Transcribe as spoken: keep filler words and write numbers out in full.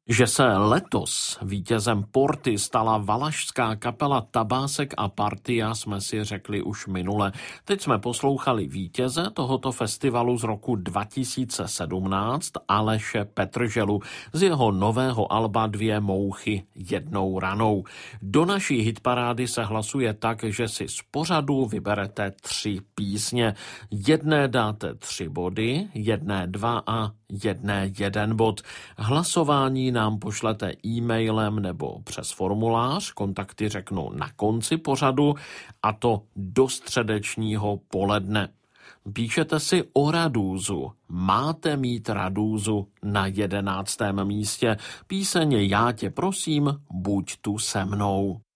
Že se letos vítězem Porty stala valašská kapela Tabásek a Partia, jsme si řekli už minule. Teď jsme poslouchali vítěze tohoto festivalu z roku dva tisíce sedmnáct, Aleše Petrželu, z jeho nového alba Dvě mouchy jednou ranou. Do naší hitparády se hlasuje tak, že si z pořadu vyberete tři písně. Jedné dáte tři body, jedné dva a jedné jeden bod. Hlasování nám pošlete e-mailem nebo přes formulář, kontakty řeknu na konci pořadu, a to do středečního poledne. Píšete si o Radúzu. Máte mít Radúzu na jedenáctém místě. Píseň Já tě prosím, buď tu se mnou.